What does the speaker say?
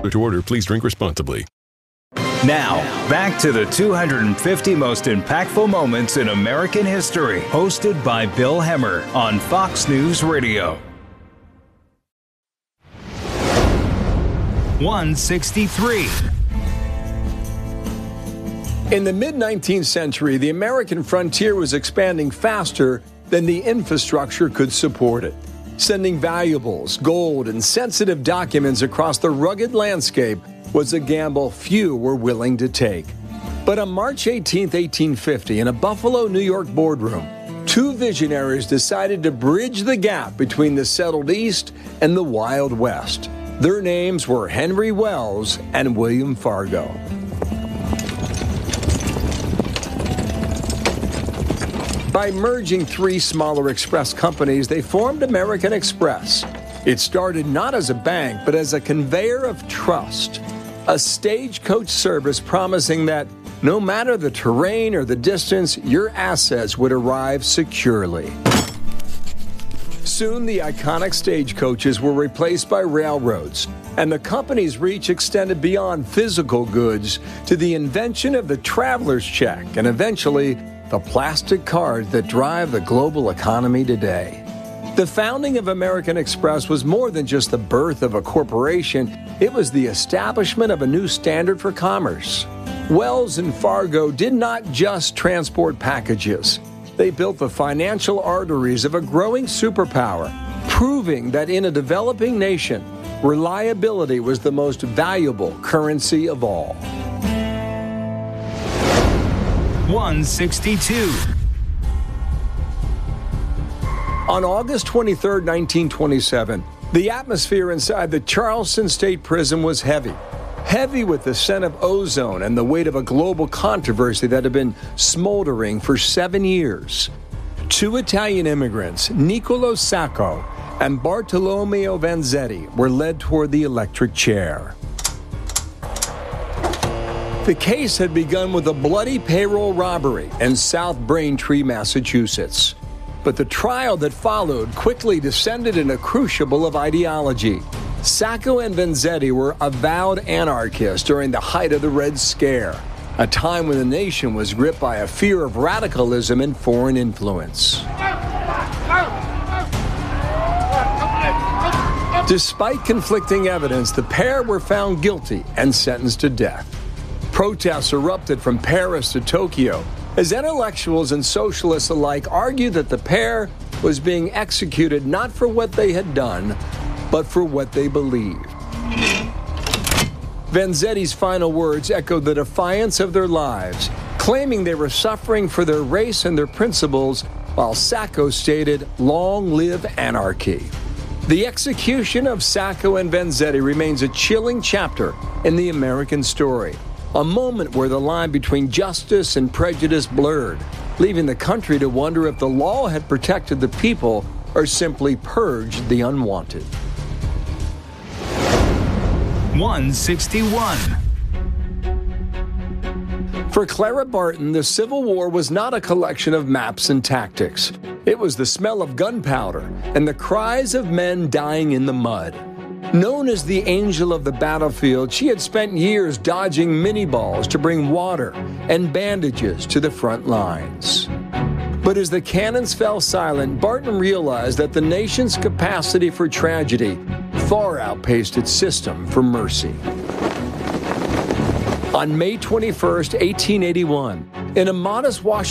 To order, please drink responsibly. Now, back to the 250 most impactful moments in American history, hosted by Bill Hemmer on Fox News Radio. 163. In the mid-19th century, the American frontier was expanding faster than the infrastructure could support it, sending valuables, gold, and sensitive documents across the rugged landscape was a gamble few were willing to take. But on March 18, 1850, in a Buffalo, New York boardroom, two visionaries decided to bridge the gap between the settled East and the Wild West. Their names were Henry Wells and William Fargo. By merging three smaller express companies, they formed American Express. It started not as a bank, but as a conveyor of trust, a stagecoach service promising that no matter the terrain or the distance, your assets would arrive securely. Soon, the iconic stagecoaches were replaced by railroads, and the company's reach extended beyond physical goods to the invention of the traveler's check and eventually the plastic cards that drive the global economy today. The founding of American Express was more than just the birth of a corporation. It was the establishment of a new standard for commerce. Wells and Fargo did not just transport packages. They built the financial arteries of a growing superpower, proving that in a developing nation, reliability was the most valuable currency of all. 162. On August 23, 1927, the atmosphere inside the Charleston State Prison was heavy. Heavy with the scent of ozone and the weight of a global controversy that had been smoldering for 7 years. Two Italian immigrants, Niccolo Sacco and Bartolomeo Vanzetti, were led toward the electric chair. The case had begun with a bloody payroll robbery in South Braintree, Massachusetts. But the trial that followed quickly descended in a crucible of ideology. Sacco and Vanzetti were avowed anarchists during the height of the Red Scare, a time when the nation was gripped by a fear of radicalism and foreign influence. Despite conflicting evidence, the pair were found guilty and sentenced to death. Protests erupted from Paris to Tokyo as intellectuals and socialists alike argued that the pair was being executed not for what they had done, but for what they believed. Vanzetti's final words echoed the defiance of their lives, claiming they were suffering for their race and their principles, while Sacco stated, "Long live anarchy." The execution of Sacco and Vanzetti remains a chilling chapter in the American story. A moment where the line between justice and prejudice blurred, leaving the country to wonder if the law had protected the people or simply purged the unwanted. 161. For Clara Barton, the Civil War was not a collection of maps and tactics. It was the smell of gunpowder and the cries of men dying in the mud. Known as the Angel of the Battlefield, she had spent years dodging mini-balls to bring water and bandages to the front lines. But as the cannons fell silent, Barton realized that the nation's capacity for tragedy far outpaced its system for mercy. On May 21, 1881, in a modest Washington